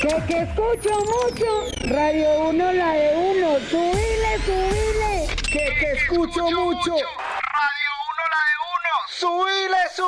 Que escucho mucho. Radio 1, la de 1. Subile, subile. Que escucho mucho. Radio 1, la de 1. Subile, subile.